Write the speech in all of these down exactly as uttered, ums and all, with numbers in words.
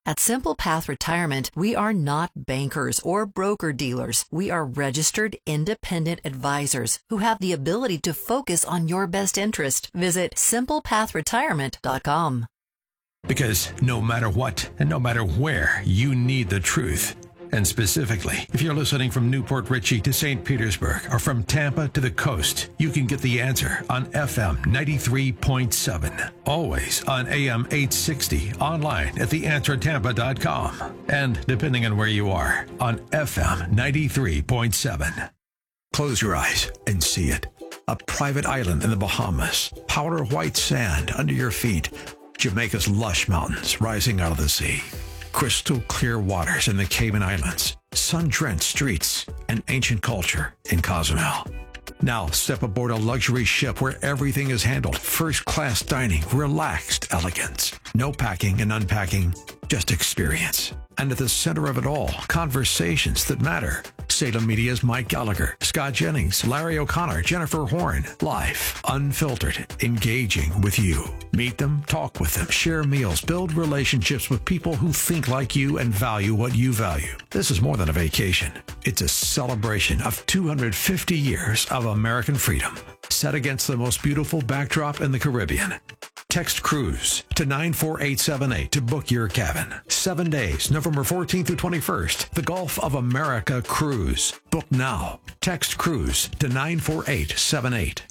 At Simple Path Retirement, we are not bankers or broker-dealers. We are registered independent advisors who have the ability to focus on your best interest. Visit simple path retirement dot com. Because no matter what and no matter where, you need the truth. And specifically, if you're listening from Newport Richey to Saint Petersburg or from Tampa to the coast, you can get The Answer on F M ninety-three point seven. Always on A M eight sixty, online at the answer tampa dot com. And depending on where you are, on F M ninety-three point seven. Close your eyes and see it. A private island in the Bahamas. Powder white sand under your feet. Jamaica's lush mountains rising out of the sea. Crystal clear waters in the Cayman Islands, sun-drenched streets, and ancient culture in Cozumel. Now step aboard a luxury ship where everything is handled. First-class dining, relaxed elegance. No packing and unpacking, just experience. And at the center of it all, conversations that matter. Salem Media's Mike Gallagher, Scott Jennings, Larry O'Connor, Jennifer Horn. Live, unfiltered, engaging with you. Meet them, talk with them, share meals, build relationships with people who think like you and value what you value. This is more than a vacation. It's a celebration of two hundred fifty years of American freedom, set against the most beautiful backdrop in the Caribbean. Text CRUISE to nine four eight seven eight to book your cabin. Seven days, November fourteenth through twenty-first. The Gulf of America Cruise. Book now. Text CRUISE to nine four eight seven eight.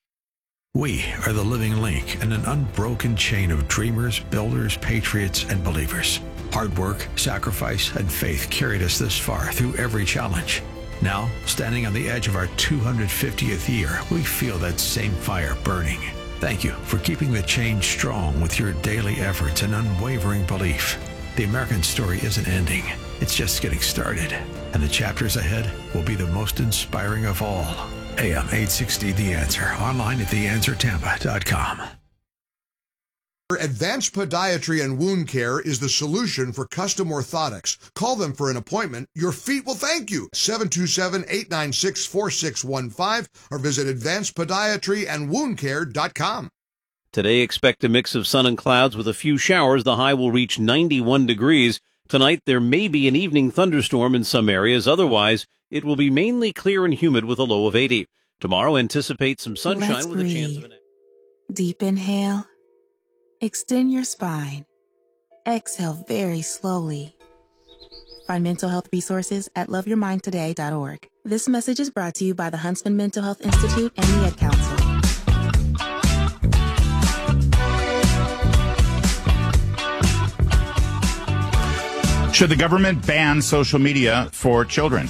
We are the living link in an unbroken chain of dreamers, builders, patriots, and believers. Hard work, sacrifice, and faith carried us this far through every challenge. Now, standing on the edge of our two hundred fiftieth year, we feel that same fire burning. Thank you for keeping the change strong with your daily efforts and unwavering belief. The American story isn't ending. It's just getting started. And the chapters ahead will be the most inspiring of all. A M eight sixty The Answer. Online at the answer tampa dot com. Advanced Podiatry and Wound Care is the solution for custom orthotics. Call them for an appointment. Your feet will thank you. seven two seven, eight nine six, four six one five or visit advanced podiatry and wound care dot com. Today, expect a mix of sun and clouds with a few showers. The high will reach ninety-one degrees. Tonight, there may be an evening thunderstorm in some areas. Otherwise, it will be mainly clear and humid with a low of eighty. Tomorrow, anticipate some sunshine Let's with breathe. a chance of an... Deep inhale. Extend your spine. Exhale very slowly. Find mental health resources at love your mind today dot org. This message is brought to you by the Huntsman Mental Health Institute and the Ad Council. Should the government ban social media for children?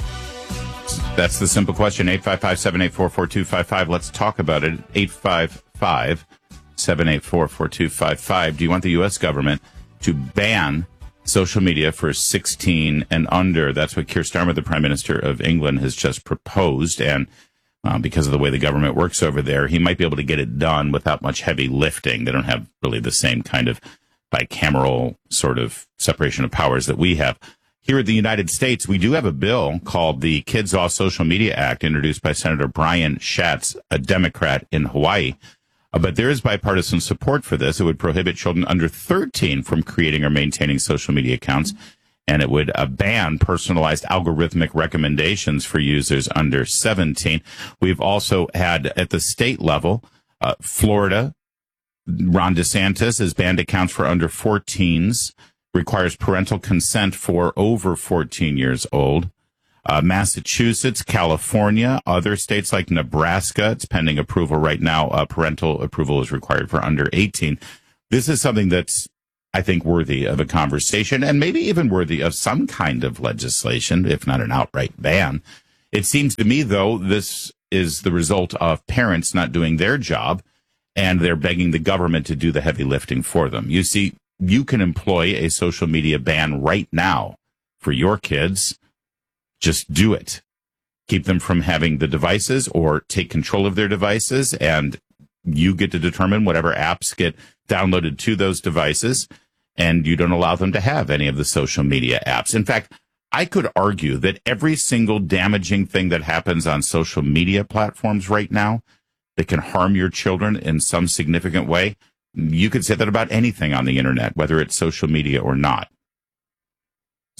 That's the simple question. eight five five, seven eight four, four two five five. Let's talk about it. eight five five, seven eight four, four two five five. Do you want the U S government to ban social media for sixteen and under? That's what Keir Starmer, the Prime Minister of England, has just proposed. And uh, because of the way the government works over there, he might be able to get it done without much heavy lifting. They don't have really the same kind of bicameral sort of separation of powers that we have. Here in the United States, we do have a bill called the Kids Off Social Media Act, introduced by Senator Brian Schatz, a Democrat in Hawaii. Uh, but there is bipartisan support for this. It would prohibit children under thirteen from creating or maintaining social media accounts, and it would uh, ban personalized algorithmic recommendations for users under seventeen. We've also had, at the state level, uh, Florida, Ron DeSantis has banned accounts for under fourteens, requires parental consent for over fourteen years old. Uh, Massachusetts, California, other states like Nebraska, it's pending approval right now. Uh, parental approval is required for under eighteen. This is something that's, I think, worthy of a conversation and maybe even worthy of some kind of legislation, if not an outright ban. It seems to me, though, this is the result of parents not doing their job, and they're begging the government to do the heavy lifting for them. You see, you can employ a social media ban right now for your kids. Just do it. Keep them from having the devices or take control of their devices, and you get to determine whatever apps get downloaded to those devices, and you don't allow them to have any of the social media apps. In fact, I could argue that every single damaging thing that happens on social media platforms right now that can harm your children in some significant way, you could say that about anything on the internet, whether it's social media or not.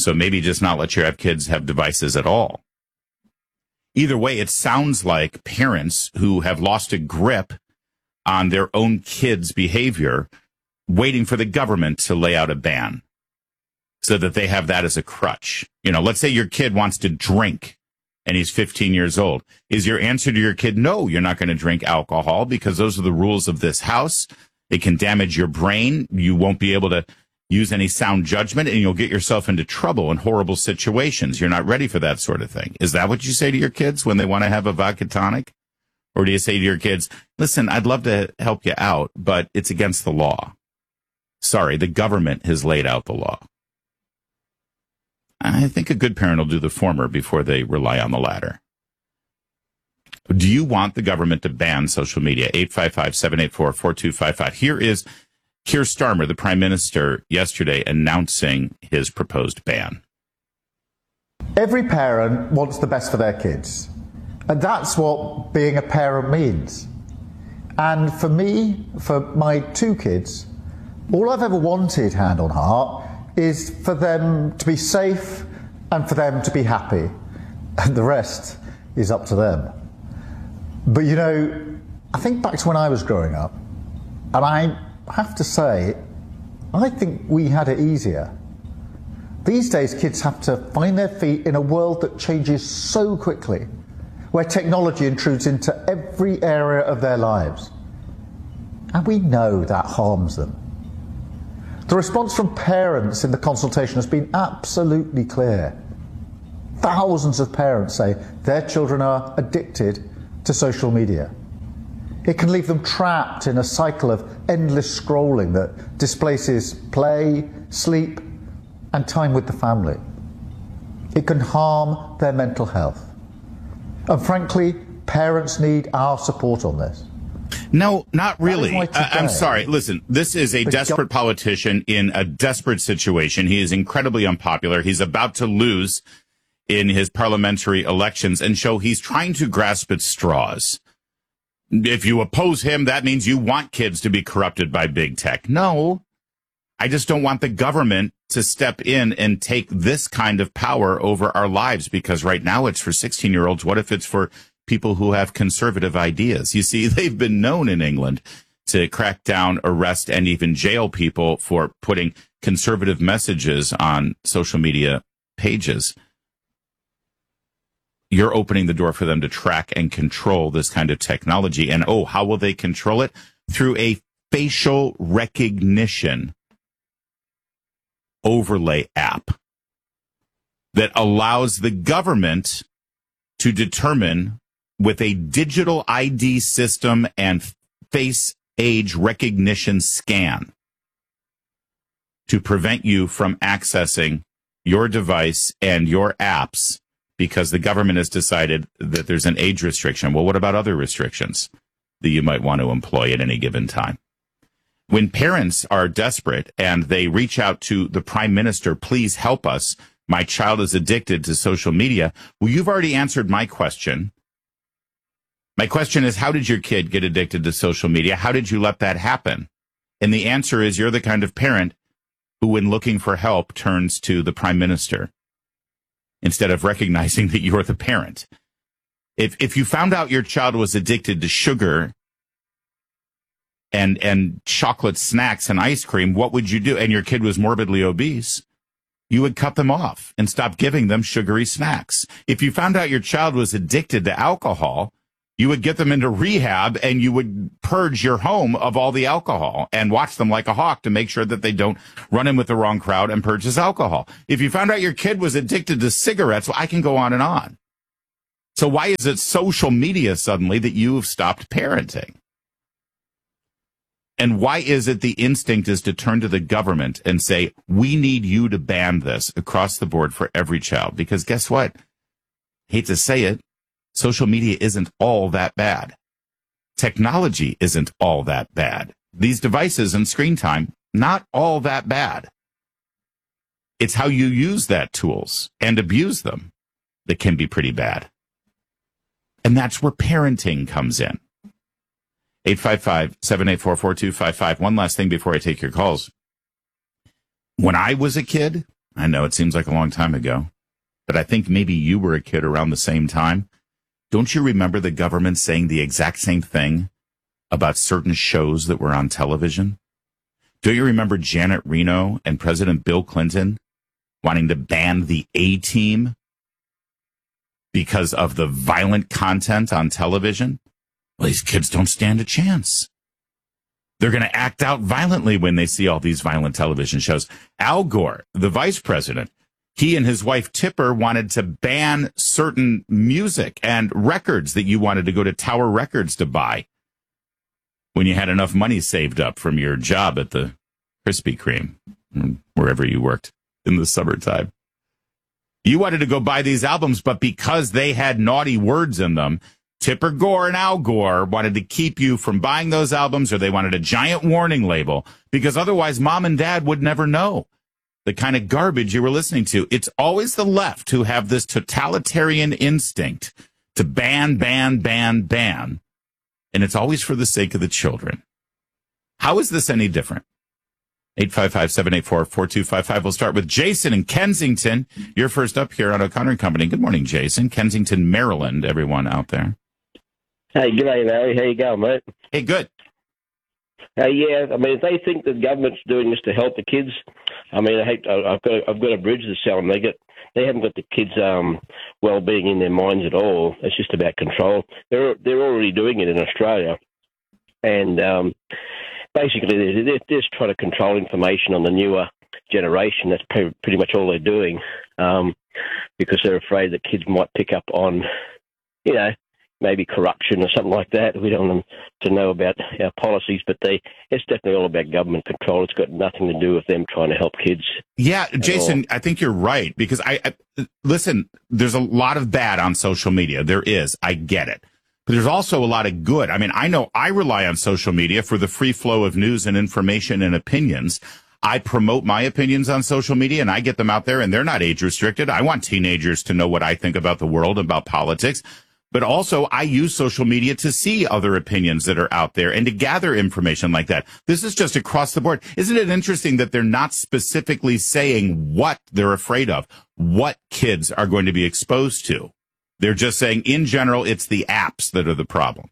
So maybe just not let your have kids have devices at all. Either way, it sounds like parents who have lost a grip on their own kids' behavior, waiting for the government to lay out a ban so that they have that as a crutch. You know, let's say your kid wants to drink and he's fifteen years old. Is your answer to your kid, no, you're not going to drink alcohol because those are the rules of this house. It can damage your brain. You won't be able to use any sound judgment, and you'll get yourself into trouble in horrible situations. You're not ready for that sort of thing. Is that what you say to your kids when they want to have a vodka tonic? Or do you say to your kids, listen, I'd love to help you out, but it's against the law. Sorry, the government has laid out the law. I think a good parent will do the former before they rely on the latter. Do you want the government to ban social media? eight five five, seven eight four, four two five five. Here is Keir Starmer, the Prime Minister, yesterday announcing his proposed ban. Every parent wants the best for their kids. And that's what being a parent means. And for me, for my two kids, all I've ever wanted, hand on heart, is for them to be safe and for them to be happy. And the rest is up to them. But, you know, I think back to when I was growing up, and I have to say, I think we had it easier. These days, kids have to find their feet in a world that changes so quickly, where technology intrudes into every area of their lives. And we know that harms them. The response from parents in the consultation has been absolutely clear. Thousands of parents say their children are addicted to social media. It can leave them trapped in a cycle of endless scrolling that displaces play, sleep, and time with the family. It can harm their mental health. And frankly, parents need our support on this. No, not really. I, I'm sorry. Listen, this is a desperate politician in a desperate situation. He is incredibly unpopular. He's about to lose in his parliamentary elections, and so he's trying to grasp at straws. If you oppose him, that means you want kids to be corrupted by big tech. No, I just don't want the government to step in and take this kind of power over our lives, because right now it's for sixteen-year-olds. What if it's for people who have conservative ideas? You see, they've been known in England to crack down, arrest, and even jail people for putting conservative messages on social media pages. You're opening the door for them to track and control this kind of technology. And, oh, how will they control it? Through a facial recognition overlay app that allows the government to determine, with a digital I D system and face age recognition scan, to prevent you from accessing your device and your apps because the government has decided that there's an age restriction. Well, what about other restrictions that you might want to employ at any given time? When parents are desperate and they reach out to the Prime Minister, please help us, my child is addicted to social media. Well, you've already answered my question. My question is, how did your kid get addicted to social media? How did you let that happen? And the answer is, you're the kind of parent who, when looking for help, turns to the Prime Minister instead of recognizing that you're the parent. If if you found out your child was addicted to sugar and and chocolate snacks and ice cream, what would you do? And your kid was morbidly obese, you would cut them off and stop giving them sugary snacks. If you found out your child was addicted to alcohol, you would get them into rehab and you would purge your home of all the alcohol and watch them like a hawk to make sure that they don't run in with the wrong crowd and purchase alcohol. If you found out your kid was addicted to cigarettes, well, I can go on and on. So why is it social media suddenly that you have stopped parenting? And why is it the instinct is to turn to the government and say, we need you to ban this across the board for every child? Because guess what? Hate to say it, social media isn't all that bad. Technology isn't all that bad. These devices and screen time, not all that bad. It's how you use that tools and abuse them that can be pretty bad. And that's where parenting comes in. eight five five, seven eight four, four two five five. One last thing before I take your calls. When I was a kid, I know it seems like a long time ago, but I think maybe you were a kid around the same time. Don't you remember the government saying the exact same thing about certain shows that were on television? Do you remember Janet Reno and President Bill Clinton wanting to ban the A-Team because of the violent content on television? Well, these kids don't stand a chance. They're going to act out violently when they see all these violent television shows. Al Gore, the vice president, he and his wife Tipper wanted to ban certain music and records that you wanted to go to Tower Records to buy when you had enough money saved up from your job at the Krispy Kreme, wherever you worked in the summertime. You wanted to go buy these albums, but because they had naughty words in them, Tipper Gore and Al Gore wanted to keep you from buying those albums, or they wanted a giant warning label, because otherwise mom and dad would never know the kind of garbage you were listening to. It's always the left who have this totalitarian instinct to ban, ban, ban, ban. And it's always for the sake of the children. How is this any different? eight five five, seven eight four, four two five five. We'll start with Jason in Kensington. You're first up here on O'Connor and Company. Good morning, Jason. Kensington, Maryland, everyone out there. Hey, g'day, Larry. How you going, mate? Hey, good. Uh, yeah, I mean, if they think the government's doing this to help the kids, I mean, I hate, I've got, I've got a bridge to sell them. They get, they haven't got the kids' um, well-being in their minds at all. It's just about control. They're, they're already doing it in Australia, and um, basically, they're, they're just trying to control information on the newer generation. That's pretty, pretty much all they're doing, um, because they're afraid that kids might pick up on, you know, maybe corruption or something like that. We don't want them to know about our policies, but they it's definitely all about government control. It's got nothing to do with them trying to help kids. Yeah, Jason, I think you're right, because I, I listen, there's a lot of bad on social media. There is. I get it. But there's also a lot of good. I mean, I know I rely on social media for the free flow of news and information and opinions. I promote my opinions on social media, and I get them out there, and they're not age restricted. I want teenagers to know what I think about the world, about politics. But also, I use social media to see other opinions that are out there and to gather information like that. This is just across the board. Isn't it interesting that they're not specifically saying what they're afraid of, what kids are going to be exposed to? They're just saying, in general, it's the apps that are the problem.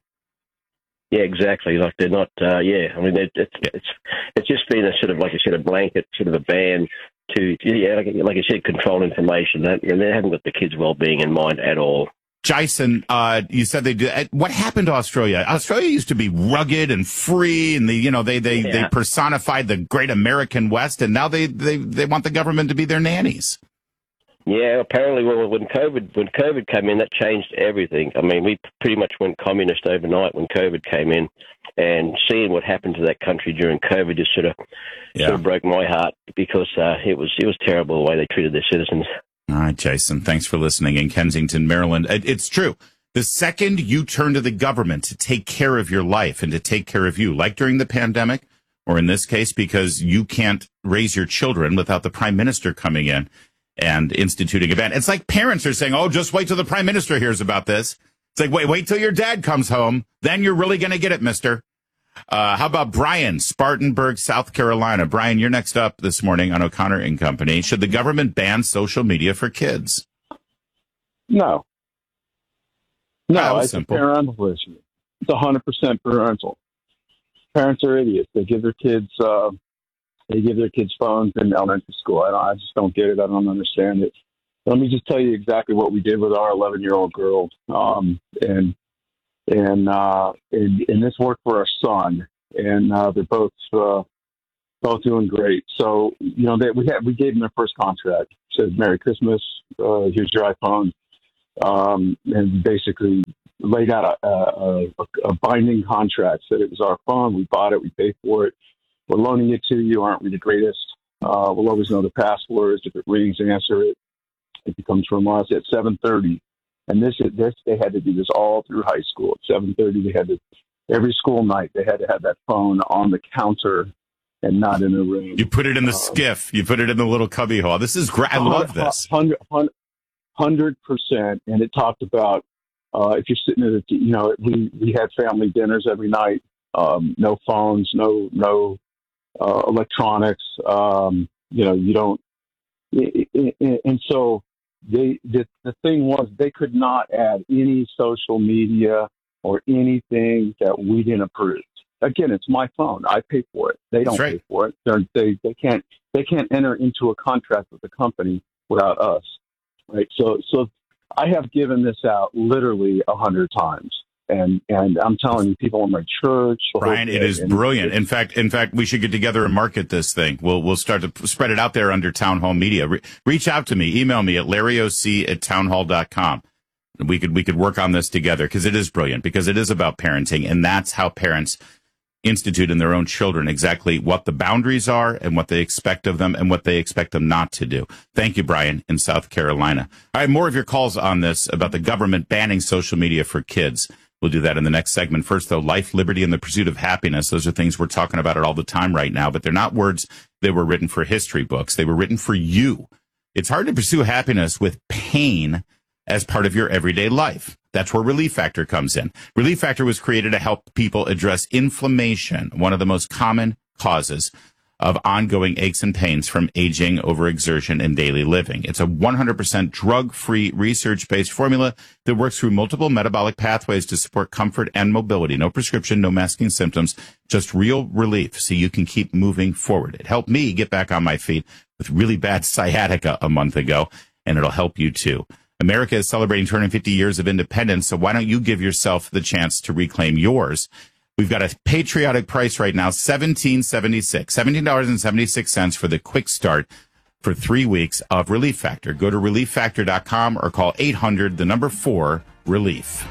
Yeah, exactly. Like they're not, uh, yeah. I mean, it, it's, it's it's just been a sort of, like I said, a blanket sort of a ban to, yeah, like, like I said, control information. And they haven't got the kids' well-being in mind at all. Jason, uh, you said they do. What happened to Australia? Australia used to be rugged and free, and the you know they they, yeah. they personified the great American West, and now they, they, they want the government to be their nannies. Yeah, apparently, well, when COVID when COVID came in, that changed everything. I mean, we pretty much went communist overnight when COVID came in, and seeing what happened to that country during COVID just sort of yeah. sort of broke my heart, because uh, it was it was terrible the way they treated their citizens. All right, Jason, thanks for listening in Kensington, Maryland. It's true. The second you turn to the government to take care of your life and to take care of you, like during the pandemic, or in this case, because you can't raise your children without the prime minister coming in and instituting a ban. It's like parents are saying, oh, just wait till the prime minister hears about this. It's like, wait, wait till your dad comes home. Then you're really going to get it, mister. Uh, how about Brian, Spartanburg, South Carolina? Brian, you're next up this morning on O'Connor and Company. Should the government ban social media for kids? No. No, oh, it's simple. a parental issue. It's one hundred percent parental. Parents are idiots. They give their kids, uh, they give their kids phones in elementary school. I, don't, I just don't get it. I don't understand it. Let me just tell you exactly what we did with our eleven-year-old girl. Um, and And, uh, and, and this worked for our son, and, uh, they're both, uh, both doing great. So, you know, they, we had, we gave them their first contract. Said, Merry Christmas. Uh, here's your iPhone. Um, and basically laid out a, a, a binding contract. Said it was our phone. We bought it. We paid for it. We're loaning it to you. Aren't we the greatest? Uh, we'll always know the passwords. If it rings, answer it. If it comes from us at seven thirty. And this, this, they had to do this all through high school. At seven thirty, they had to, every school night, they had to have that phone on the counter and not in a room. You put it in the um, skiff. You put it in the little cubby hole. This is great. I love this. one hundred percent. And it talked about, uh, if you're sitting at a, you know, we, we had family dinners every night. Um, no phones, no, no, uh, electronics. Um, you know, you don't, And so they, the, the thing was, they could not add any social media or anything that we didn't approve. Again, it's my phone. I pay for it. They don't That's right. pay for it. They're, they they can't they can't enter into a contract with the company without us, right? So so I have given this out literally a hundred times, and and I'm telling you, people in my church, Brian, it is and, brilliant. In fact, in fact, we should get together and market this thing. We'll we'll start to spread it out there under Town Hall Media. Re- reach out to me, email me at larry o c at townhall dot com. We could we could work on this together because it is brilliant, because it is about parenting, and that's how parents institute in their own children exactly what the boundaries are and what they expect of them and what they expect them not to do. Thank you, Brian, in South Carolina. All right, more of your calls on this about the government banning social media for kids. We'll do that in the next segment. First, though, life, liberty, and the pursuit of happiness. Those are things we're talking about it all the time right now, but they're not words that were written for history books. They were written for you. It's hard to pursue happiness with pain as part of your everyday life. That's where Relief Factor comes in. Relief Factor was created to help people address inflammation, one of the most common causes of ongoing aches and pains from aging, overexertion, and daily living. It's a one hundred percent drug-free, research-based formula that works through multiple metabolic pathways to support comfort and mobility. No prescription, no masking symptoms, just real relief so you can keep moving forward. It helped me get back on my feet with really bad sciatica a month ago, and it'll help you too. America is celebrating turning fifty years of independence, so why don't you give yourself the chance to reclaim yours? We've got a patriotic price right now, seventeen seventy-six, seventeen dollars and seventy-six cents for the quick start for three weeks of Relief Factor. Go to relief factor dot com or call eight hundred, the number four, relief.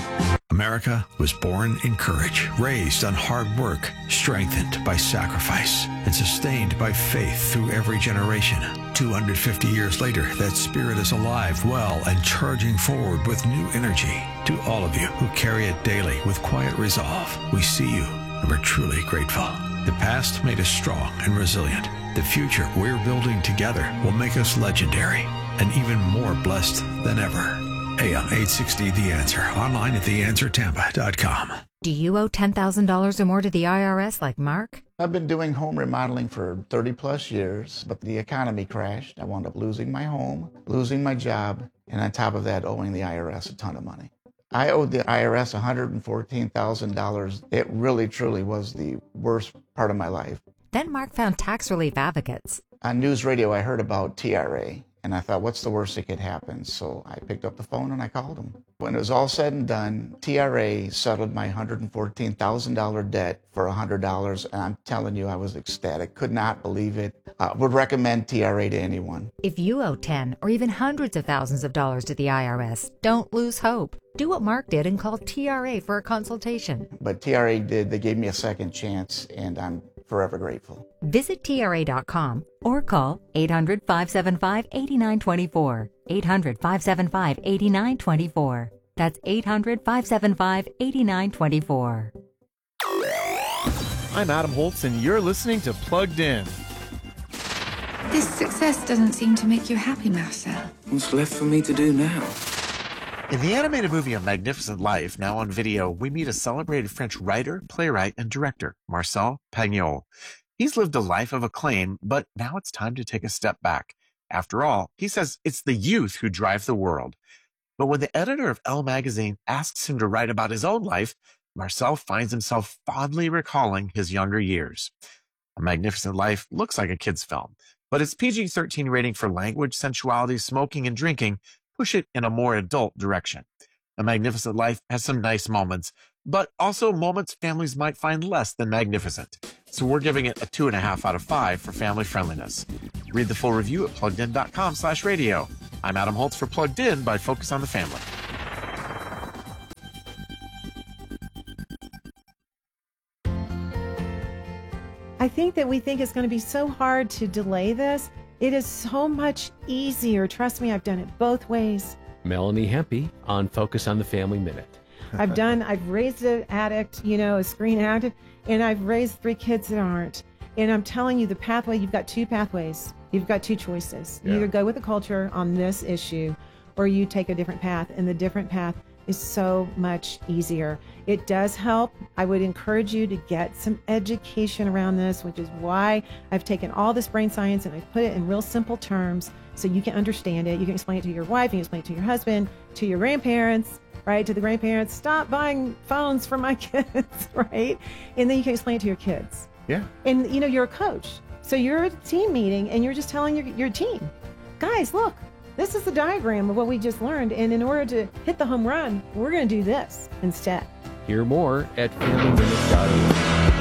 America was born in courage, raised on hard work, strengthened by sacrifice, and sustained by faith through every generation. two hundred fifty years later, that spirit is alive, well, and charging forward with new energy. To all of you who carry it daily with quiet resolve, we see you and we're truly grateful. The past made us strong and resilient. The future we're building together will make us legendary and even more blessed than ever. A M eight sixty The Answer, online at the answer tampa dot com. Do you owe ten thousand dollars or more to the I R S like Mark? I've been doing home remodeling for thirty plus years, but the economy crashed. I wound up losing my home, losing my job, and on top of that, owing the I R S a ton of money. I owed the I R S one hundred fourteen thousand dollars. It really, truly was the worst part of my life. Then Mark found tax relief advocates. On news radio, I heard about T R A. And I thought, what's the worst that could happen? So I picked up the phone and I called them. When it was all said and done, T R A settled my one hundred fourteen thousand dollars debt for one hundred dollars. And I'm telling you, I was ecstatic. Could not believe it. I would recommend T R A to anyone. If you owe ten or even hundreds of thousands of dollars to the I R S, don't lose hope. Do what Mark did and call T R A for a consultation. But T R A did. They gave me a second chance, and I'm forever grateful. Visit T R A dot com or call eight hundred, five seven five, eight nine two four. eight hundred, five seven five, eight nine two four. That's eight hundred, five seven five, eight nine two four. I'm Adam Holtz, and you're listening to Plugged In. This success doesn't seem to make you happy, Marcel. What's left for me to do now? In the animated movie A Magnificent Life, now on video, we meet a celebrated French writer, playwright, and director, Marcel Pagnol. He's lived a life of acclaim, but now it's time to take a step back. After all, he says it's the youth who drive the world. But when the editor of Elle magazine asks him to write about his own life, Marcel finds himself fondly recalling his younger years. A Magnificent Life looks like a kid's film, but its P G thirteen rating for language, sensuality, smoking, and drinking push it in a more adult direction. A Magnificent Life has some nice moments, but also moments families might find less than magnificent. So we're giving it a two and a half out of five for family friendliness. Read the full review at plugged in dot com slash radio. I'm Adam Holtz for Plugged In by Focus on the Family. I think that we think it's going to be so hard to delay this. It is so much easier. Trust me, I've done it both ways. Melanie Hempy on Focus on the Family Minute. I've done, I've raised an addict, you know, a screen addict, and I've raised three kids that aren't. And I'm telling you, the pathway, you've got two pathways. You've got two choices. You Yeah. either go with the culture on this issue, or you take a different path. And the different path is so much easier. It does help. I would encourage you to get some education around this, which is why I've taken all this brain science and I've put it in real simple terms so you can understand it. You can explain it to your wife, you can explain it to your husband, to your grandparents, right? To the grandparents, stop buying phones for my kids, right? And then you can explain it to your kids. Yeah. And, you know, you're a coach. So you're at a team meeting and you're just telling your, your team, guys, look, this is the diagram of what we just learned. And in order to hit the home run, we're going to do this instead. Hear more at family minute dot org.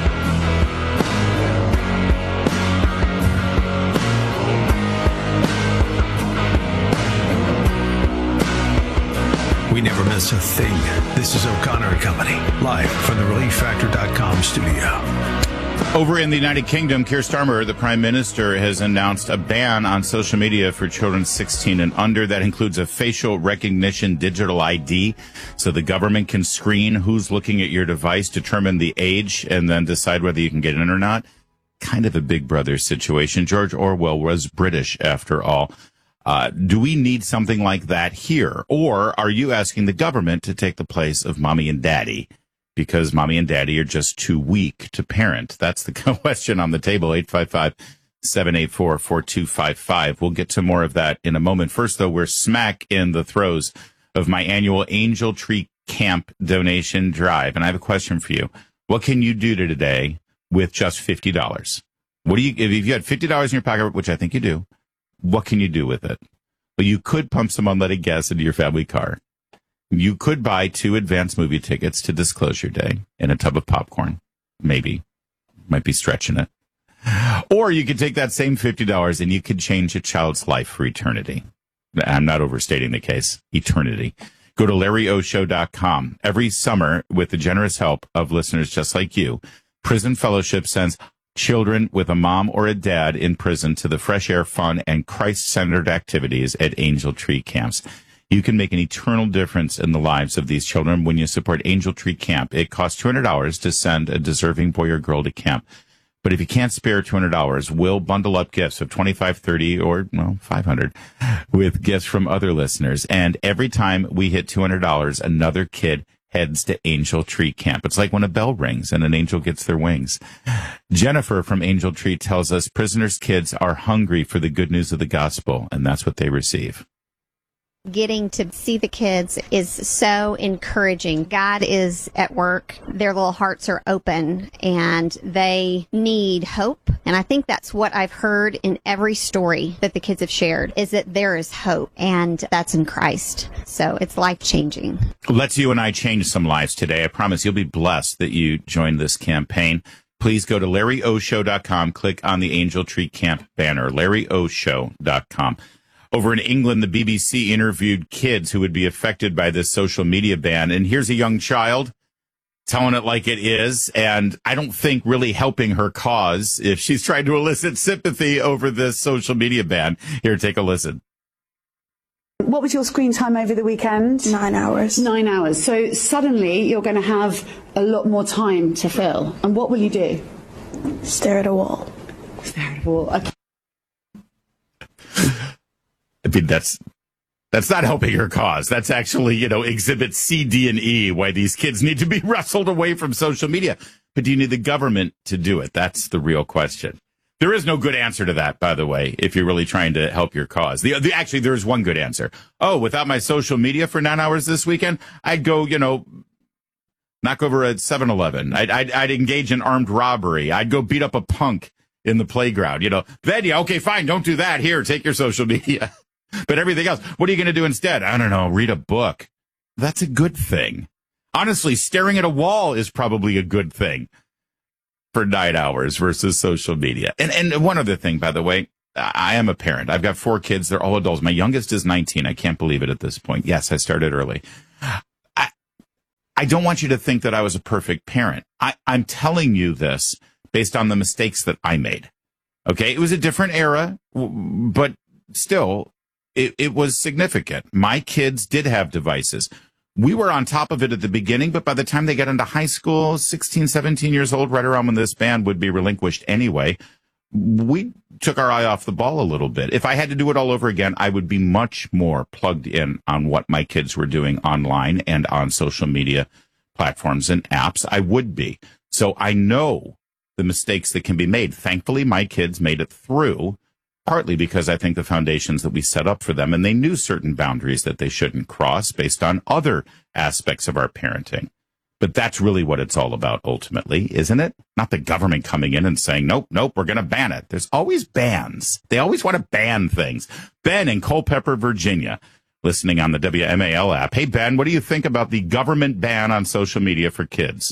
We never miss a thing. This is O'Connor and Company, live from the relief factor dot com studio. Over in the United Kingdom, Keir Starmer, the Prime Minister, has announced a ban on social media for children sixteen and under. That includes a facial recognition digital I D, so the government can screen who's looking at your device, determine the age, and then decide whether you can get in or not. Kind of a Big Brother situation. George Orwell was British, after all. Uh, do we need something like that here? Or are you asking the government to take the place of mommy and daddy because mommy and daddy are just too weak to parent? That's the question on the table. eight five five, seven eight four, four two five five. We'll get to more of that in a moment. First, though, we're smack in the throes of my annual Angel Tree Camp donation drive. And I have a question for you. What can you do today with just fifty dollars? What do you, if you had fifty dollars in your pocket, which I think you do, what can you do with it? Well, you could pump some unleaded gas into your family car. You could buy two advance movie tickets to Disclosure Day and a tub of popcorn. Maybe. Might be stretching it. Or you could take that same fifty dollars and you could change a child's life for eternity. I'm not overstating the case. Eternity. Go to Larry O Show dot com. Every summer, with the generous help of listeners just like you, Prison Fellowship sends children with a mom or a dad in prison to the fresh air, fun, and Christ-centered activities at Angel Tree Camps. You can make an eternal difference in the lives of these children when you support Angel Tree Camp. It costs two hundred dollars to send a deserving boy or girl to camp. But if you can't spare two hundred dollars, we'll bundle up gifts of twenty-five, thirty, or, well, five hundred with gifts from other listeners. And every time we hit two hundred dollars, another kid heads to Angel Tree Camp. It's like when a bell rings and an angel gets their wings. Jennifer from Angel Tree tells us prisoners' kids are hungry for the good news of the gospel, and that's what they receive. Getting to see the kids is so encouraging. God is at work. Their little hearts are open and they need hope. And I think that's what I've heard in every story that the kids have shared, is that there is hope, and that's in Christ. So it's life-changing. Let's you and I change some lives today. I promise you'll be blessed that you joined this campaign. Please go to Larry O Show dot com. Click on the Angel Tree Camp banner, Larry O Show dot com. Over in England, the B B C interviewed kids who would be affected by this social media ban. And here's a young child telling it like it is, and I don't think really helping her cause if she's trying to elicit sympathy over this social media ban. Here, take a listen. What was your screen time over the weekend? Nine hours. Nine hours. So suddenly you're going to have a lot more time to fill. And what will you do? Stare at a wall. Stare at a wall. Okay. I mean, that's that's not helping her cause. That's actually, you know, exhibit C, D, and E, why these kids need to be wrestled away from social media. But do you need the government to do it? That's the real question. There is no good answer to that, by the way, if you're really trying to help your cause. The, the Actually, there is one good answer. Oh, without my social media for nine hours this weekend, I'd go, you know, knock over a seven eleven. I'd, I'd, I'd engage in armed robbery. I'd go beat up a punk in the playground. You know, then, yeah, okay, fine, don't do that. Here, take your social media. But everything else, what are you going to do instead? I don't know, read a book. That's a good thing. Honestly, staring at a wall is probably a good thing for nine hours versus social media. And and one other thing, by the way, I am a parent. I've got four kids. They're all adults. My youngest is nineteen. I can't believe it at this point. Yes, I started early. I, I don't want you to think that I was a perfect parent. I, I'm telling you this based on the mistakes that I made. Okay, it was a different era, but still, It, it was significant. My kids did have devices. We were on top of it at the beginning, but by the time they got into high school, sixteen, seventeen years old, right around when this ban would be relinquished anyway, we took our eye off the ball a little bit. If I had to do it all over again, I would be much more plugged in on what my kids were doing online and on social media platforms and apps. I would be. So I know the mistakes that can be made. Thankfully, my kids made it through, partly because I think the foundations that we set up for them, and they knew certain boundaries that they shouldn't cross based on other aspects of our parenting. But that's really what it's all about ultimately, isn't it? Not the government coming in and saying, nope, nope, we're going to ban it. There's always bans. They always want to ban things. Ben in Culpeper, Virginia, listening on the W M A L app. Hey, Ben, what do you think about the government ban on social media for kids?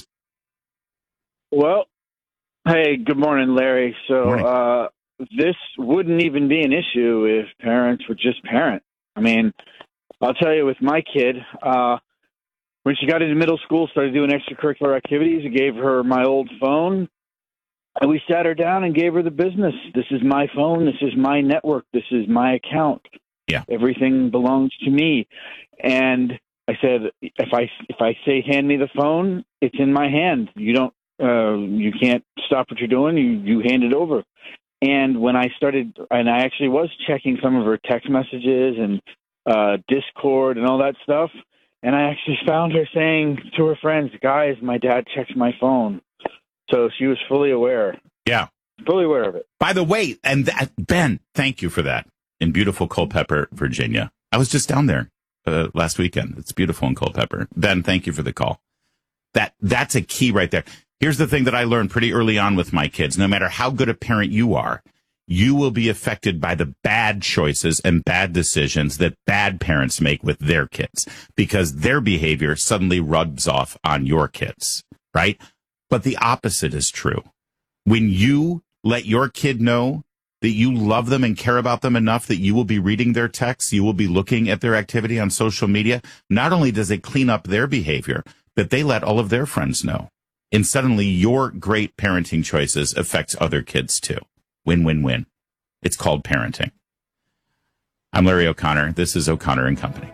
Well, hey, good morning, Larry. So Morning. Uh, this wouldn't even be an issue if parents would just parent. I mean, I'll tell you, with my kid, uh, when she got into middle school, started doing extracurricular activities, I gave her my old phone, and we sat her down and gave her the business. This is my phone. This is my network. This is my account. Yeah. Everything belongs to me. And I said, if I if I say hand me the phone, it's in my hand. You don't. Uh, you can't stop what you're doing. You you hand it over. And when I started, and I actually was checking some of her text messages and uh, Discord and all that stuff. And I actually found her saying to her friends, guys, my dad checks my phone. So she was fully aware. Yeah. Fully aware of it. By the way, and that, Ben, thank you for that. In beautiful Culpeper, Virginia. I was just down there uh, last weekend. It's beautiful in Culpeper. Ben, thank you for the call. That That's a key right there. Here's the thing that I learned pretty early on with my kids. No matter how good a parent you are, you will be affected by the bad choices and bad decisions that bad parents make with their kids, because their behavior suddenly rubs off on your kids, right? But the opposite is true. When you let your kid know that you love them and care about them enough that you will be reading their texts, you will be looking at their activity on social media, not only does it clean up their behavior, but they let all of their friends know. And suddenly your great parenting choices affects other kids too. Win, win, win. It's called parenting. I'm Larry O'Connor. This is O'Connor and Company.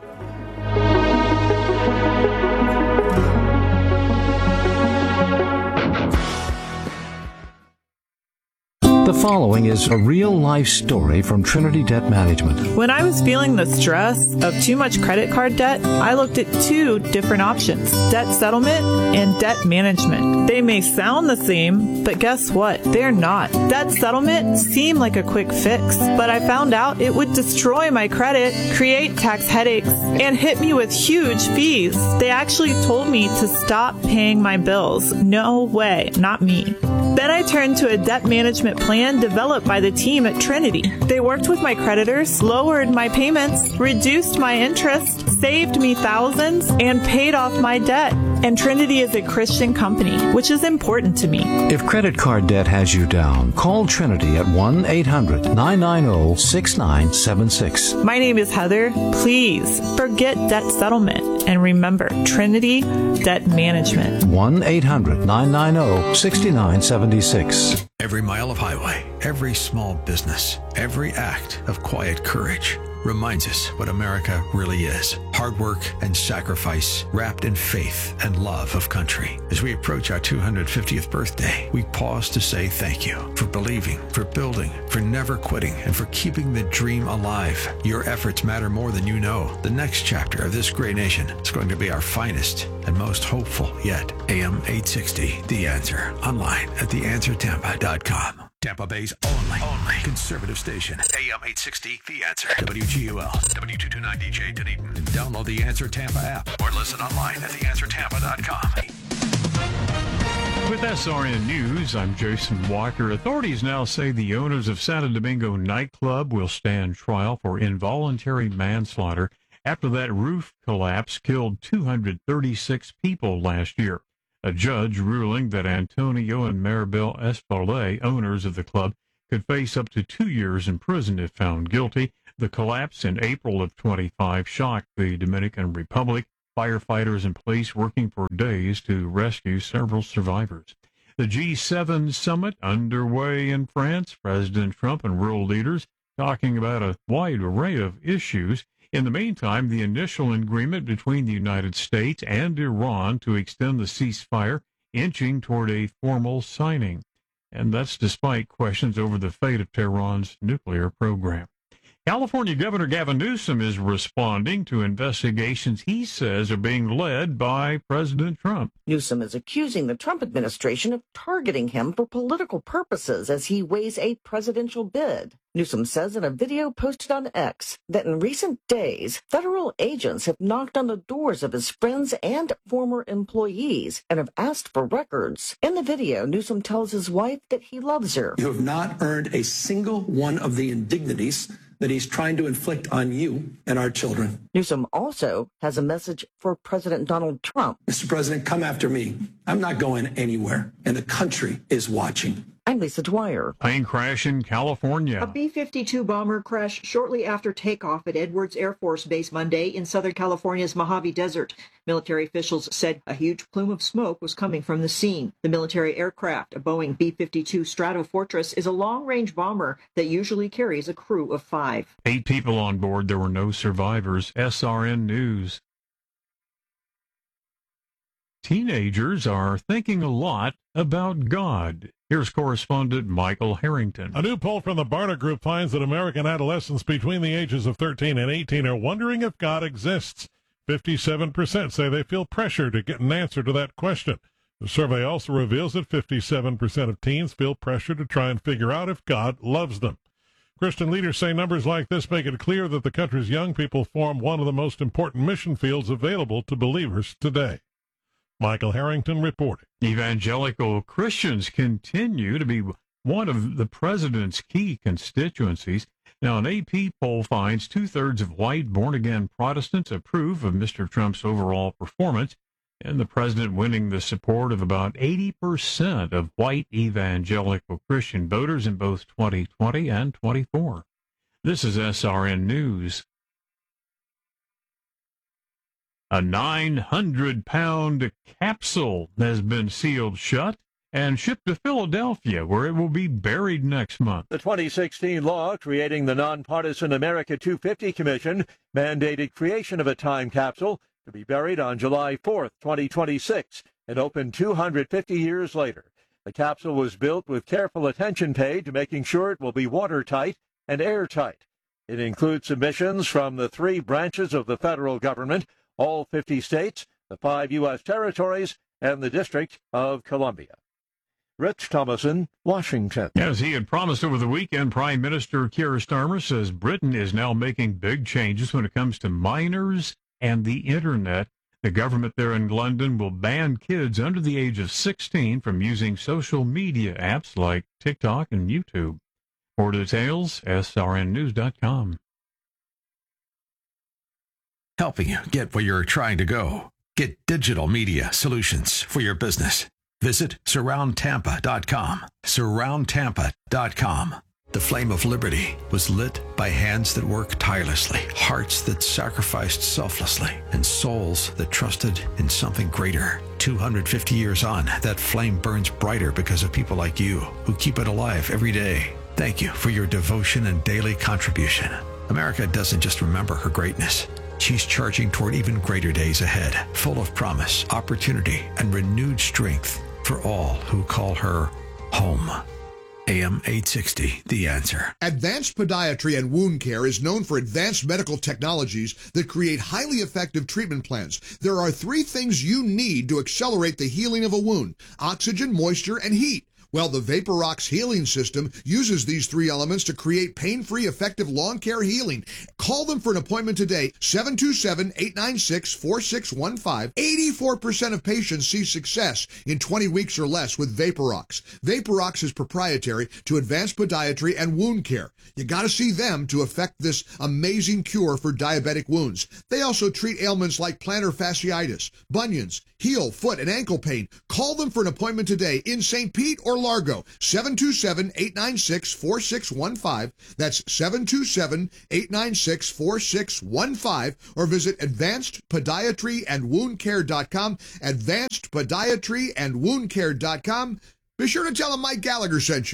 The following is a real-life story from Trinity Debt Management. When I was feeling the stress of too much credit card debt, I looked at two different options, debt settlement and debt management. They may sound the same, but guess what? They're not. Debt settlement seemed like a quick fix, but I found out it would destroy my credit, create tax headaches, and hit me with huge fees. They actually told me to stop paying my bills. No way, not me. Then I turned to a debt management plan developed by the team at Trinity. They worked with my creditors, lowered my payments, reduced my interest, saved me thousands, and paid off my debt. And Trinity is a Christian company, which is important to me. If credit card debt has you down, call Trinity at one eight hundred nine nine zero six nine seven six. My name is Heather. Please forget debt settlement and remember Trinity Debt Management. one eight hundred nine nine zero six nine seven six. Every mile of highway, every small business, every act of quiet courage reminds us what America really is. Hard work and sacrifice wrapped in faith and love of country. As we approach our two hundred fiftieth birthday, we pause to say thank you for believing, for building, for never quitting, and for keeping the dream alive. Your efforts matter more than you know. The next chapter of this great nation is going to be our finest and most hopeful yet. A M eight sixty, The Answer. Online at the answer tampa dot com. Tampa Bay's only, only conservative station. A M eight sixty, The Answer. W G U L, W two twenty-nine D J Dunedin. And download the Answer Tampa app or listen online at the answer tampa dot com. With S R N News, I'm Jason Walker. Authorities now say the owners of Santo Domingo nightclub will stand trial for involuntary manslaughter after that roof collapse killed two hundred thirty-six people last year. A judge ruling that Antonio and Maribel Espalé, owners of the club, could face up to two years in prison if found guilty. The collapse in April of twenty-five shocked the Dominican Republic. Firefighters and police working for days to rescue several survivors. The G seven summit underway in France. President Trump and world leaders talking about a wide array of issues. In the meantime, the initial agreement between the United States and Iran to extend the ceasefire inching toward a formal signing. and that's despite questions over the fate of Tehran's nuclear program. California Governor Gavin Newsom is responding to investigations he says are being led by President Trump. Newsom is accusing the Trump administration of targeting him for political purposes as he weighs a presidential bid. Newsom says in a video posted on X that in recent days, federal agents have knocked on the doors of his friends and former employees and have asked for records. In the video, Newsom tells his wife that he loves her. You have not earned a single one of the indignities that he's trying to inflict on you and our children. Newsom also has a message for President Donald Trump. Mister President, come after me. I'm not going anywhere, and the country is watching. I'm Lisa Dwyer. Plane crash in California. A B fifty-two bomber crashed shortly after takeoff at Edwards Air Force Base Monday in Southern California's Mojave Desert. Military officials said a huge plume of smoke was coming from the scene. The military aircraft, a Boeing B fifty-two Stratofortress, is a long-range bomber that usually carries a crew of five. Eight people on board. There were no survivors. S R N News. Teenagers are thinking a lot about God. Here's correspondent Michael Harrington. A new poll from the Barna Group finds that American adolescents between the ages of thirteen and eighteen are wondering if God exists. fifty-seven percent say they feel pressure to get an answer to that question. The survey also reveals that fifty-seven percent of teens feel pressure to try and figure out if God loves them. Christian leaders say numbers like this make it clear that the country's young people form one of the most important mission fields available to believers today. Michael Harrington reporting. Evangelical Christians continue to be one of the president's key constituencies. Now, an A P poll finds two-thirds of white born-again Protestants approve of Mister Trump's overall performance, and the president winning the support of about eighty percent of white evangelical Christian voters in both twenty twenty and twenty-four. This is S R N News. A nine hundred pound capsule has been sealed shut and shipped to Philadelphia, where it will be buried next month. The twenty sixteen law creating the nonpartisan America two fifty Commission mandated creation of a time capsule to be buried on July fourth, twenty twenty-six, and opened two hundred fifty years later. The capsule was built with careful attention paid to making sure it will be watertight and airtight. It includes submissions from the three branches of the federal government, all fifty states, the five U S territories, and the District of Columbia. Rich Thomason, Washington. As he had promised over the weekend, Prime Minister Keir Starmer says Britain is now making big changes when it comes to minors and the Internet. The government there in London will ban kids under the age of sixteen from using social media apps like TikTok and YouTube. For details, S R N news dot com. Helping you get where you're trying to go. Get digital media solutions for your business. Visit surround tampa dot com. surround tampa dot com. The flame of liberty was lit by hands that work tirelessly, hearts that sacrificed selflessly, and souls that trusted in something greater. two hundred fifty years on, that flame burns brighter because of people like you who keep it alive every day. Thank you for your devotion and daily contribution. America doesn't just remember her greatness. She's charging toward even greater days ahead, full of promise, opportunity, and renewed strength for all who call her home. A M eight sixty, The Answer. Advanced Podiatry and Wound Care is known for advanced medical technologies that create highly effective treatment plans. There are three things you need to accelerate the healing of a wound: oxygen, moisture, and heat. Well, the VaporRox healing system uses these three elements to create pain-free, effective lawn care healing. Call them for an appointment today, seven two seven, eight nine six, four six one five. eighty-four percent of patients see success in twenty weeks or less with VaporRox. VaporRox is proprietary to Advanced Podiatry and Wound Care. You got to see them to effect this amazing cure for diabetic wounds. They also treat ailments like plantar fasciitis, bunions, heel, foot, and ankle pain. Call them for an appointment today in Saint Pete or Largo, seven two seven, eight nine six, four six one five. That's seven two seven, eight nine six, four six one five, or visit advanced podiatry and wound care dot com, advanced podiatry and wound care dot com. Be sure to tell them Mike Gallagher sent you.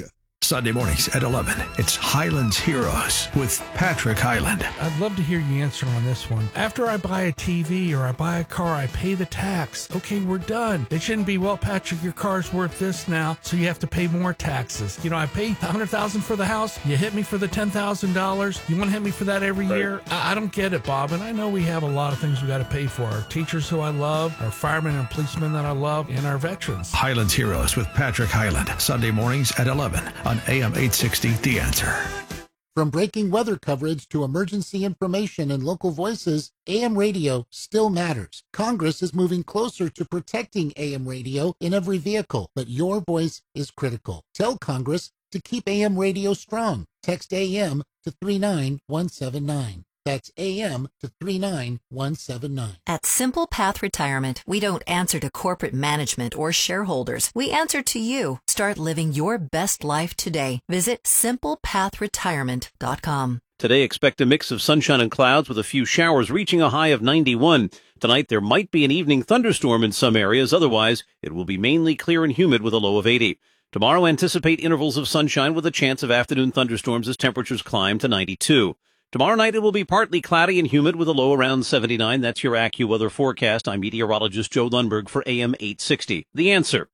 Sunday mornings at eleven. It's Highlands Heroes with Patrick Highland. I'd love to hear your answer on this one. After I buy a T V or I buy a car, I pay the tax. Okay, we're done. It shouldn't be, well, Patrick, your car's worth this now, so you have to pay more taxes. You know, I pay one hundred thousand dollars for the house. You hit me for the ten thousand dollars. You want to hit me for that every Right. year? I, I don't get it, Bob. And I know we have a lot of things we got to pay for. Our teachers who I love, our firemen and policemen that I love, and our veterans. Highlands Heroes with Patrick Highland. Sunday mornings at eleven on A M eight sixty, The Answer. From breaking weather coverage to emergency information and local voices, A M radio still matters. Congress is moving closer to protecting A M radio in every vehicle, but your voice is critical. Tell Congress to keep A M radio strong. Text A M to three nine one seven nine. That's A M to three nine one seven nine. At Simple Path Retirement, we don't answer to corporate management or shareholders. We answer to you. Start living your best life today. Visit simple path retirement dot com. Today, expect a mix of sunshine and clouds with a few showers reaching a high of ninety-one. Tonight, there might be an evening thunderstorm in some areas. Otherwise, it will be mainly clear and humid with a low of eighty. Tomorrow, anticipate intervals of sunshine with a chance of afternoon thunderstorms as temperatures climb to ninety-two. Tomorrow night, it will be partly cloudy and humid with a low around seventy-nine. That's your AccuWeather forecast. I'm meteorologist Joe Lundberg for A M eight sixty. The Answer.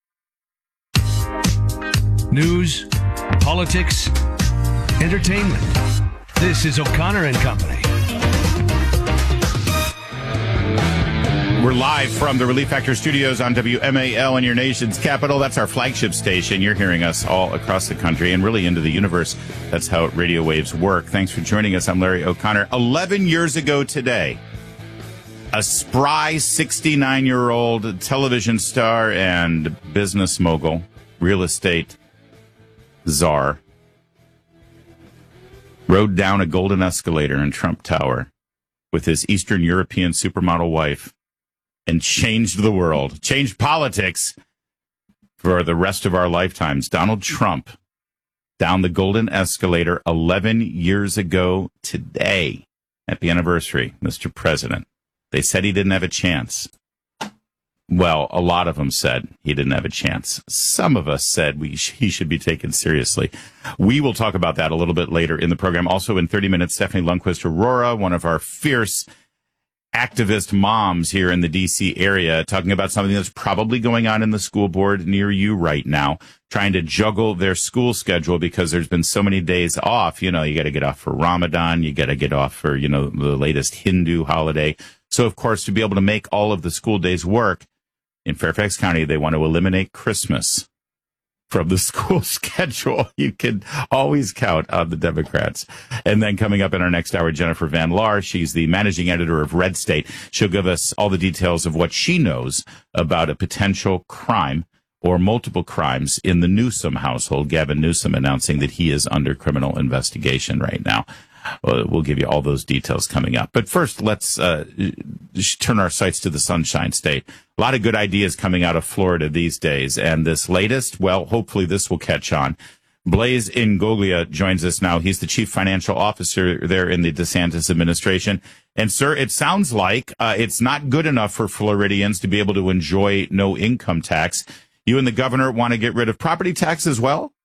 News, politics, entertainment. This is O'Connor and Company. We're live from the Relief Factor studios on W M A L in your nation's capital. That's our flagship station. You're hearing us all across the country and really into the universe. That's how radio waves work. Thanks for joining us. I'm Larry O'Connor. Eleven years ago today, a spry sixty-nine-year-old television star and business mogul, real estate czar, rode down a golden escalator in Trump Tower with his Eastern European supermodel wife and changed the world, changed politics for the rest of our lifetimes. Donald Trump down the golden escalator eleven years ago today. Happy anniversary, Mister President. They said he didn't have a chance. Well, a lot of them said he didn't have a chance. Some of us said we sh- he should be taken seriously. We will talk about that a little bit later in the program. Also in thirty minutes, Stephanie Lundquist Aurora, one of our fierce activist moms here in the D C area, talking about something that's probably going on in the school board near you right now, trying to juggle their school schedule because there's been so many days off. You know, you got to get off for Ramadan. You got to get off for, you know, the latest Hindu holiday. So, of course, to be able to make all of the school days work in Fairfax County, they want to eliminate Christmas from the school schedule. You can always count on the Democrats. And then coming up in our next hour, Jennifer Van Laar. She's the managing editor of Red State. She'll give us all the details of what she knows about a potential crime or multiple crimes in the Newsom household. Gavin Newsom announcing that he is under criminal investigation right now. Uh, we'll give you all those details coming up. But first, let's uh, turn our sights to the Sunshine State. A lot of good ideas coming out of Florida these days. And this latest, well, hopefully this will catch on. Blaise Ingoglia joins us now. He's the chief financial officer there in the DeSantis administration. And, sir, it sounds like uh, it's not good enough for Floridians to be able to enjoy no income tax. You and the governor want to get rid of property tax as well?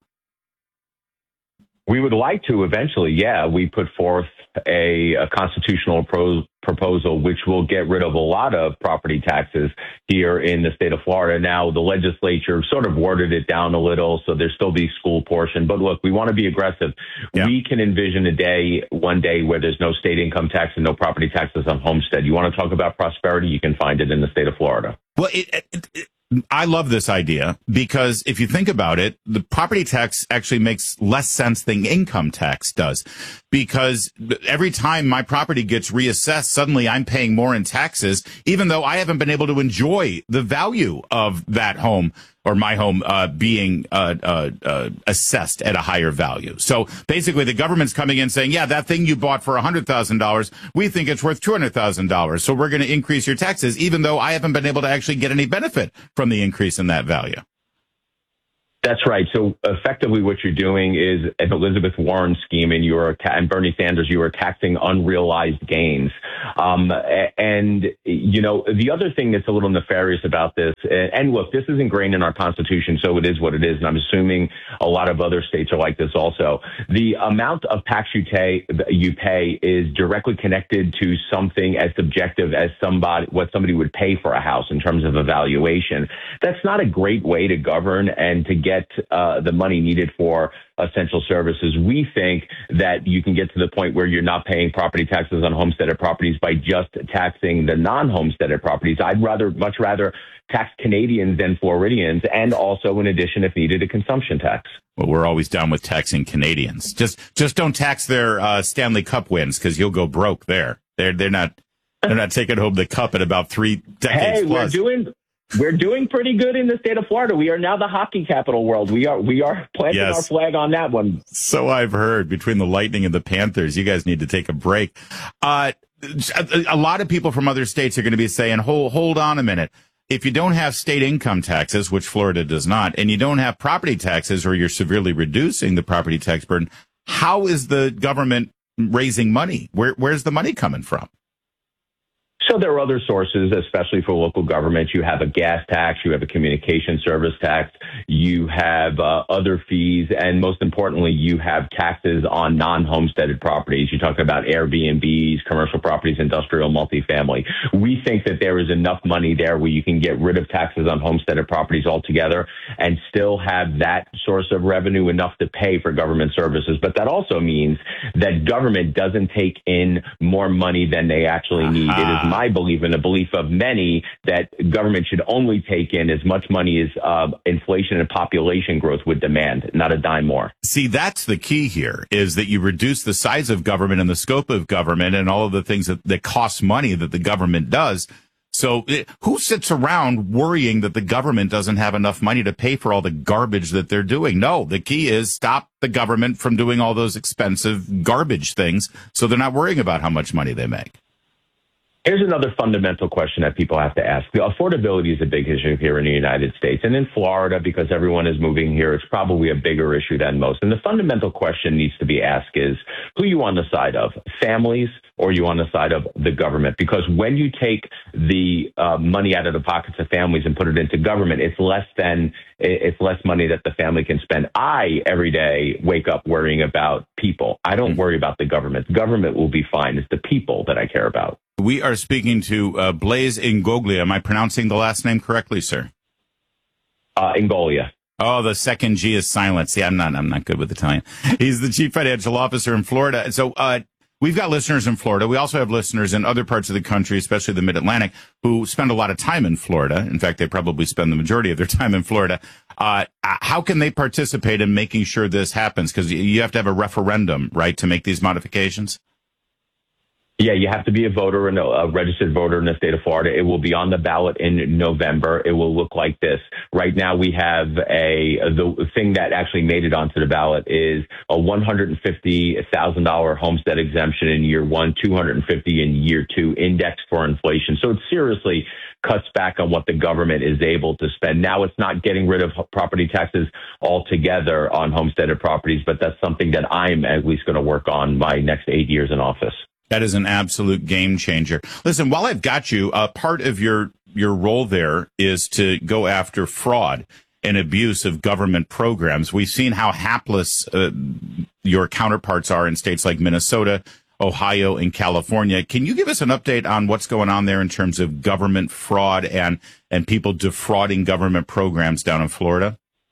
We would like to eventually, yeah. We put forth a, a constitutional pro- proposal which will get rid of a lot of property taxes here in the state of Florida. Now, the legislature sort of worded it down a little, so there's still the school portion. But look, we want to be aggressive. Yeah. We can envision a day, one day, where there's no state income tax and no property taxes on homestead. You want to talk about prosperity? You can find it in the state of Florida. Well, it, it, it I love this idea because if you think about it, the property tax actually makes less sense than income tax does, because every time my property gets reassessed, suddenly I'm paying more in taxes, even though I haven't been able to enjoy the value of that home or my home uh, being uh, uh, uh, assessed at a higher value. So basically the government's coming in saying, yeah, that thing you bought for one hundred thousand dollars, we think it's worth two hundred thousand dollars. So we're going to increase your taxes, even though I haven't been able to actually get any benefit from the increase in that value. That's right. So effectively what you're doing is if Elizabeth Warren's scheme and you're ta- and Bernie Sanders, you are taxing unrealized gains. Um, and, you know, the other thing that's a little nefarious about this, and look, this is ingrained in our Constitution, so it is what it is. And I'm assuming a lot of other states are like this also. The amount of tax you pay, you pay is directly connected to something as subjective as somebody, what somebody would pay for a house in terms of a valuation. That's not a great way to govern and to get get uh, the money needed for essential services. We think that you can get to the point where you're not paying property taxes on homesteaded properties by just taxing the non-homesteaded properties. I'd rather, much rather tax Canadians than Floridians, and also, in addition, if needed, a consumption tax. Well, we're always down with taxing Canadians. Just, just don't tax their uh, Stanley Cup wins, because you'll go broke there. They're, they're not, they're not taking home the cup in about three decades hey, plus. We're doing. We're doing pretty good in the state of Florida. We are now the hockey capital world. We are we are planting yes. our flag on that one. So I've heard. Between the Lightning and the Panthers, you guys need to take a break. Uh, a, a lot of people from other states are going to be saying, hold, hold on a minute. If you don't have state income taxes, which Florida does not, and you don't have property taxes, or you're severely reducing the property tax burden, how is the government raising money? Where, where's the money coming from? So there are other sources, especially for local government. You have a gas tax, you have a communication service tax, you have uh, other fees, and most importantly, you have taxes on non-homesteaded properties. You're talking about Airbnbs, commercial properties, industrial, multifamily. We think that there is enough money there where you can get rid of taxes on homesteaded properties altogether and still have that source of revenue enough to pay for government services. But that also means that government doesn't take in more money than they actually need. Uh-huh. It is my belief and the belief of many that government should only take in as much money as uh, inflation and population growth would demand, not a dime more. See, that's the key here, is that you reduce the size of government and the scope of government and all of the things that, that cost money that the government does. So it, who sits around worrying that the government doesn't have enough money to pay for all the garbage that they're doing? No, the key is stop the government from doing all those expensive garbage things so they're not worrying about how much money they make. Here's another fundamental question that people have to ask. The affordability is a big issue here in the United States. And in Florida, because everyone is moving here, it's probably a bigger issue than most. And the fundamental question needs to be asked is, who are you on the side of, families, or are you on the side of the government? Because when you take the uh, money out of the pockets of families and put it into government, it's less than it's less money that the family can spend. I, every day, wake up worrying about people. I don't worry about the government. The government will be fine. It's the people that I care about. We are speaking to uh, Blaise Ingoglia. Am I pronouncing the last name correctly, sir? Uh, Ingoglia. Oh, the second G is silent. See, I'm not, I'm not good with Italian. He's the chief financial officer in Florida. So, uh, we've got listeners in Florida. We also have listeners in other parts of the country, especially the Mid-Atlantic, who spend a lot of time in Florida. In fact, they probably spend the majority of their time in Florida. Uh, how can they participate in making sure this happens? Because you have to have a referendum, right, to make these modifications? Yeah, you have to be a voter and a registered voter in the state of Florida. It will be on the ballot in November. It will look like this. Right now, we have a the thing that actually made it onto the ballot is a one hundred fifty thousand dollars homestead exemption in year one, two hundred fifty thousand dollars in year two, indexed for inflation. So it seriously cuts back on what the government is able to spend. Now, it's not getting rid of property taxes altogether on homesteaded properties, but that's something that I'm at least going to work on my next eight years in office. That is an absolute game changer. Listen, while I've got you, uh, part of your, your role there is to go after fraud and abuse of government programs. We've seen how hapless uh, your counterparts are in states like Minnesota, Ohio, and California. Can you give us an update on what's going on there in terms of government fraud and, and people defrauding government programs down in Florida?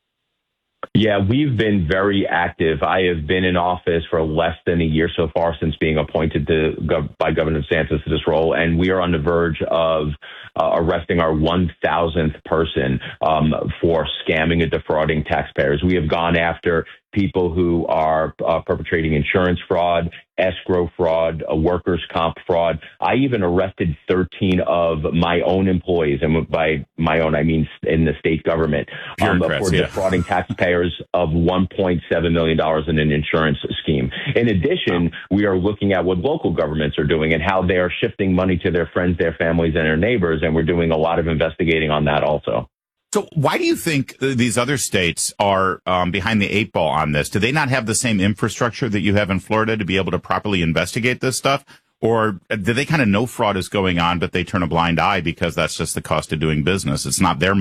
Yeah, we've been very active. I have been in office for less than a year so far since being appointed to by Governor DeSantis to this role, and we are on the verge of uh, arresting our one thousandth person um, for scamming and defrauding taxpayers. We have gone after people who are uh, perpetrating insurance fraud, escrow fraud, a workers' comp fraud. I even arrested thirteen of my own employees, and by my own, I mean in the state government, um, for yeah. defrauding taxpayers of one point seven million dollars in an insurance scheme. In addition, we are looking at what local governments are doing and how they are shifting money to their friends, their families, and their neighbors, and we're doing a lot of investigating on that also. So why do you think these other states are um, behind the eight ball on this? Do they not have the same infrastructure that you have in Florida to be able to properly investigate this stuff? Or do they kind of know fraud is going on, but they turn a blind eye because that's just the cost of doing business? It's not their